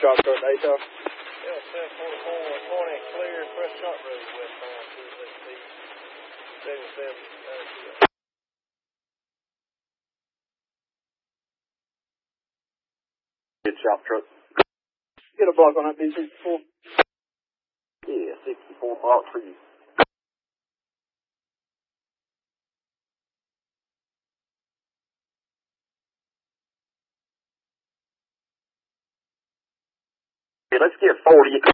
shop truck ATOW. Yeah, 1044 clear, Prescott Road, westbound, 277. Good shop truck. Get a block on that B64. Yeah, 64 block for you. Yeah, let's get 40.